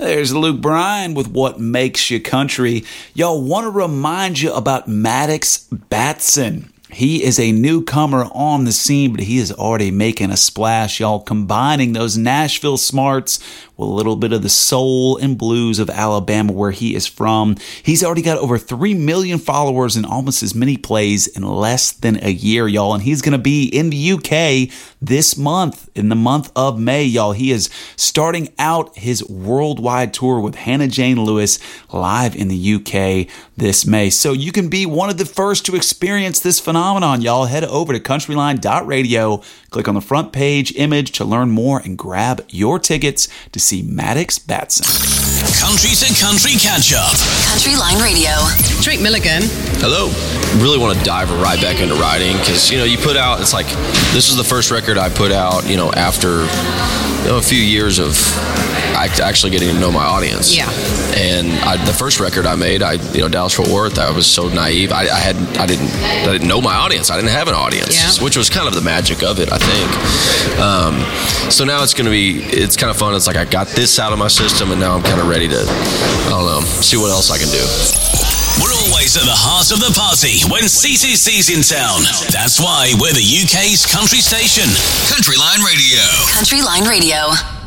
There's Luke Bryan with What Makes You Country. Y'all, want to remind you about Maddox Batson. He is a newcomer on the scene, but he is already making a splash, y'all, combining those Nashville smarts with a little bit of the soul and blues of Alabama, where he is from. He's already got over 3 million followers and almost as many plays in less than a year, y'all. And he's going to be in the UK this month, in the month of May, y'all. He is starting out his worldwide tour with Hannah Jane Lewis live in the UK this May. So you can be one of the first to experience this phenomenon, y'all. Head over to countryline.radio, click on the front page image to learn more, and grab your tickets to see Maddox Batson. Country to Country Catch Up. Countryline Radio. Drake Milligan. Hello. Really want to dive right back into writing because, you put out, it's like, this is the first record I put out, after, a few years of actually getting to know my audience. Yeah. And the first record I made, Dallas Fort Worth, I was so naive. I didn't know my audience. I didn't have an audience, which was kind of the magic of it, I think. So now it's kind of fun. It's like I got this out of my system, and now I'm kind of ready to, see what else I can do. We're always at the heart of the party when CCC's in town. That's why we're the UK's country station. Countryline Radio. Countryline Radio.